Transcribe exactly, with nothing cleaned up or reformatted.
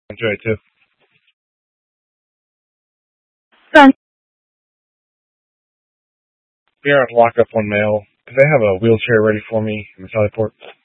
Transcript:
Enjoy it too. Done. We are to lock up one male. Do they have a wheelchair ready for me in the teleport?